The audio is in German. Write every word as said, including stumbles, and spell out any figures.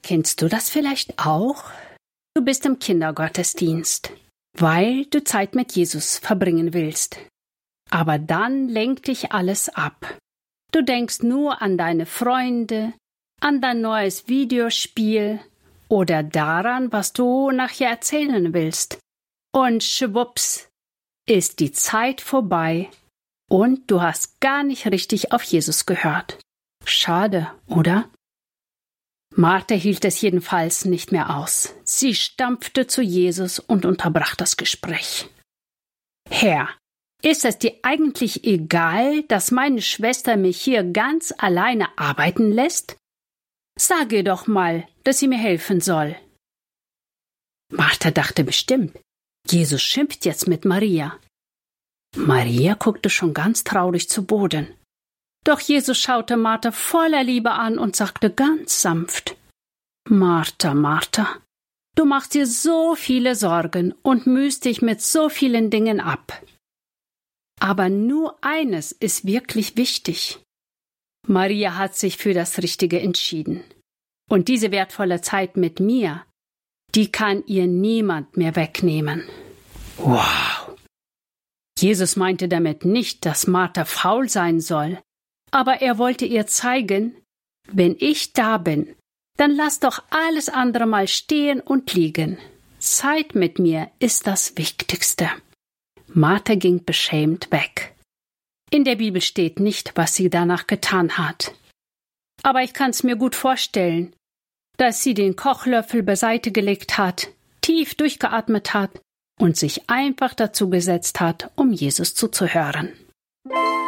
Kennst du das vielleicht auch? Du bist im Kindergottesdienst, weil du Zeit mit Jesus verbringen willst. Aber dann lenkt dich alles ab. Du denkst nur an deine Freunde, an dein neues Videospiel oder daran, was du nachher erzählen willst. Und schwupps, ist die Zeit vorbei und du hast gar nicht richtig auf Jesus gehört. Schade, oder? Martha hielt es jedenfalls nicht mehr aus. Sie stampfte zu Jesus und unterbrach das Gespräch. Herr, ist es dir eigentlich egal, dass meine Schwester mich hier ganz alleine arbeiten lässt? Sag ihr doch mal, dass sie mir helfen soll. Martha dachte bestimmt, Jesus schimpft jetzt mit Maria. Maria guckte schon ganz traurig zu Boden. Doch Jesus schaute Martha voller Liebe an und sagte ganz sanft: Martha, Martha, du machst dir so viele Sorgen und mühst dich mit so vielen Dingen ab. Aber nur eines ist wirklich wichtig. Maria hat sich für das Richtige entschieden. Und diese wertvolle Zeit mit mir, die kann ihr niemand mehr wegnehmen. Wow! Jesus meinte damit nicht, dass Martha faul sein soll, aber er wollte ihr zeigen, wenn ich da bin, dann lass doch alles andere mal stehen und liegen. Zeit mit mir ist das Wichtigste. Martha ging beschämt weg. In der Bibel steht nicht, was sie danach getan hat. Aber ich kann's mir gut vorstellen, dass sie den Kochlöffel beiseite gelegt hat, tief durchgeatmet hat und sich einfach dazu gesetzt hat, um Jesus zuzuhören.